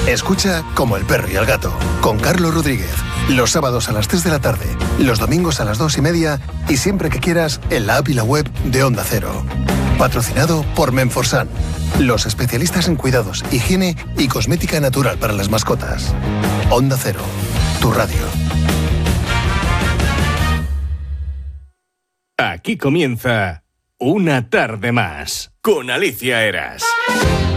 Escucha Como el perro y el gato, con Carlos Rodríguez. Los sábados a las 3 de la tarde, los domingos a las 2:30 y siempre que quieras en la app y la web de Onda Cero. Patrocinado por Menforsan, los especialistas en cuidados, higiene y cosmética natural para las mascotas. Onda Cero, tu radio. Aquí comienza Una tarde más con Alicia Eras.